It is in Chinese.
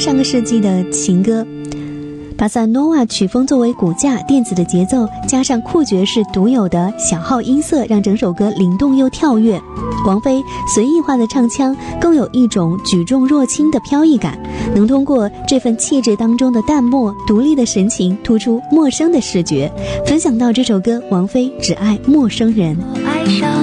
上个世纪的情歌。巴萨诺瓦曲风作为骨架，电子的节奏加上酷爵士独有的小号音色，让整首歌灵动又跳跃。王菲随意化的唱腔更有一种举重若轻的飘逸感，能通过这份气质当中的淡漠独立的神情突出陌生的视觉，分享到这首歌王菲只爱陌生人。